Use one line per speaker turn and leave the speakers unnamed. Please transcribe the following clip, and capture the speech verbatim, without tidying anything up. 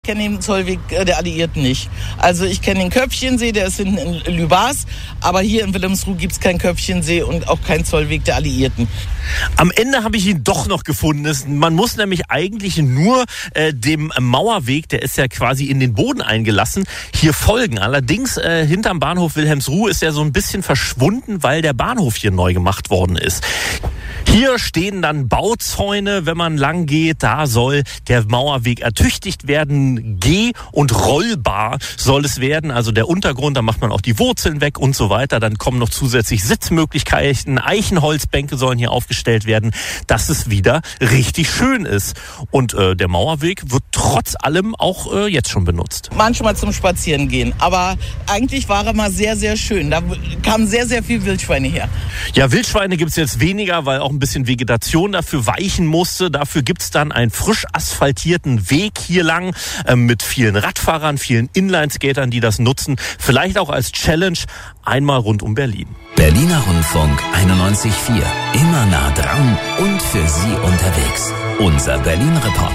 Ich kenne den Zollweg der Alliierten nicht. Also ich kenne den Köpfchensee, der ist hinten in Lübars, aber hier in Wilhelmsruh gibt es keinen Köpfchensee und auch keinen Zollweg der Alliierten.
Am Ende habe ich ihn doch noch gefunden. Man muss nämlich eigentlich nur äh, dem Mauerweg, der ist ja quasi in den Boden eingelassen, hier folgen. Allerdings äh, hinterm Bahnhof Wilhelmsruh ist er so ein bisschen verschwunden, weil der Bahnhof hier neu gemacht worden ist. Hier stehen dann Bauzäune, wenn man lang geht. Da soll der Mauerweg ertüchtigt werden. Geh- und rollbar soll es werden. Also der Untergrund, da macht man auch die Wurzeln weg und so weiter. Dann kommen noch zusätzlich Sitzmöglichkeiten. Eichenholzbänke sollen hier aufgestellt werden, dass es wieder richtig schön ist. Und äh, der Mauerweg wird trotz allem auch äh, jetzt schon benutzt.
Manchmal zum Spazierengehen. Aber eigentlich war er mal sehr, sehr schön. Da kamen sehr, sehr viele Wildschweine her.
Ja, Wildschweine gibt's jetzt weniger, weil auch ein bisschen Vegetation dafür weichen musste. Dafür gibt's dann einen frisch asphaltierten Weg hier lang äh, mit vielen Radfahrern, vielen Inlineskatern, die das nutzen. Vielleicht auch als Challenge einmal rund um Berlin.
Berliner Rundfunk einundneunzig Komma vier. Immer nah dran und für Sie unterwegs. Unser Berlin-Report.